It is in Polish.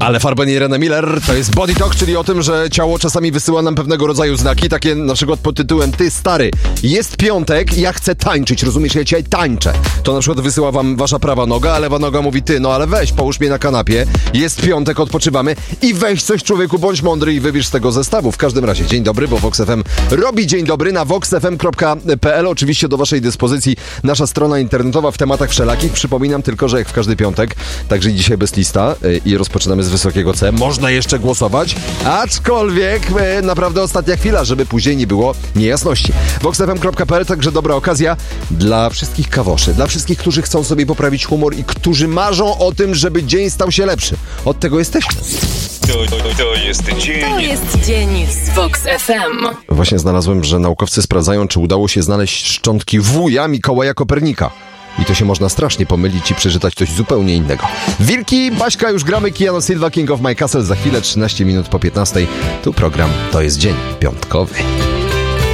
Ale Farben i Irena Miller to jest Body Talk, czyli o tym, że ciało czasami wysyła nam pewnego rodzaju znaki, takie na przykład pod tytułem: ty stary, jest piątek, ja chcę tańczyć, rozumiesz, ja dzisiaj tańczę. To na przykład wysyła wam wasza prawa noga, a lewa noga mówi: ty, no ale weź, połóż mnie na kanapie, jest piątek, odpoczywamy i weź coś, człowieku, bądź mądry i wybierz z tego zestawu. W każdym razie, dzień dobry, bo Vox FM robi dzień dobry na voxfm.pl. Oczywiście do waszej dyspozycji nasza strona internetowa w tematach wszelakich. Przypominam tylko, że jak w każdy piątek, także dzisiaj bez lista i rozpoczynamy z wysokiego C. Można jeszcze głosować, aczkolwiek naprawdę ostatnia chwila, żeby później nie było niejasności. voxfm.pl, także dobra okazja dla wszystkich kawoszy, dla wszystkich, którzy chcą sobie poprawić humor i którzy marzą o tym, żeby dzień stał się lepszy. Od tego jesteśmy. To jest dzień. To jest dzień z Vox FM. Właśnie znalazłem, że naukowcy sprawdzają, czy udało się znaleźć szczątki wuja Mikołaja Kopernika. I to się można strasznie pomylić i przeczytać coś zupełnie innego. Wilki, Baśka, już gramy. Keanu Silva, King of My Castle. Za chwilę, 13 minut po 15. Tu program To jest dzień piątkowy.